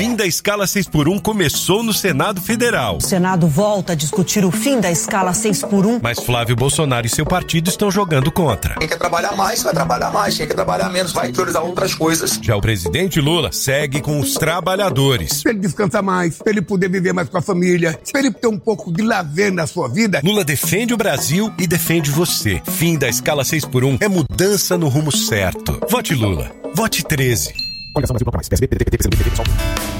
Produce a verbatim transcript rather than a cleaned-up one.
Fim da escala seis por um começou no Senado Federal. O Senado volta a discutir o fim da escala seis por um. Mas Flávio Bolsonaro e seu partido estão jogando contra. Quem quer trabalhar mais, vai trabalhar mais. Quem quer trabalhar menos, vai priorizar outras coisas. Já o presidente Lula segue com os trabalhadores. Pra ele descansar mais, pra ele poder viver mais com a família, pra ele ter um pouco de lazer na sua vida. Lula defende o Brasil e defende você. Fim da escala seis por um é mudança no rumo certo. Vote Lula. Vote treze. Coligação Brasil Bloco Mais. P S B, P D T, P T, P C B, P T, P S O L.